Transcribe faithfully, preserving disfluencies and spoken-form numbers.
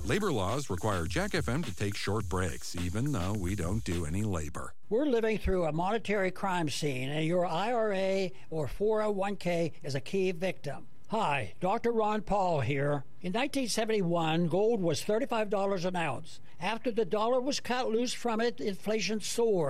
Labor laws require Jack F M to take short breaks, even though we don't do any labor. We're living through a monetary crime scene, and your I R A or four oh one k is a key victim. Hi, Doctor Ron Paul here. In nineteen seventy-one, gold was thirty-five dollars an ounce. After the dollar was cut loose from it, inflation soared.